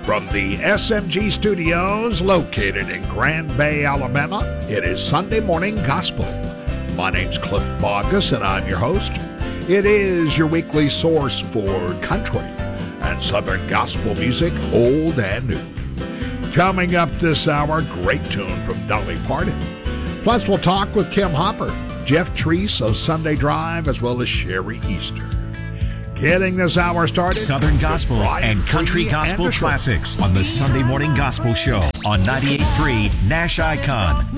From the SMG studios located in Grand Bay, Alabama, it is Sunday Morning Gospel. My name's Cliff Bogus, and I'm your host. It is your weekly source for country and Southern gospel music, old and new. Coming up this hour, great tune from Dolly Parton. Plus, we'll talk with Kim Hopper, Jeff Treese of Sunday Drive, as well as Sherry Easter. Getting this hour started. Southern gospel and country gospel classics on the Sunday Morning Gospel Show on 98.3 Nash Icon.